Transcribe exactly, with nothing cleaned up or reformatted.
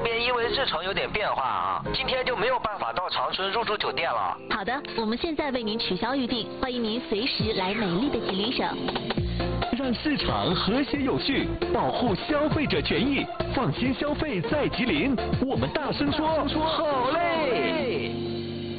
边因为日程有点变化啊，今天就没有办法到长春入住酒店了。 好的，我们现在为您取消预定，欢迎您随时来美丽的吉林省。 让市场和谐有序，保护消费者权益，放心消费在吉林。我们大声说，好嘞！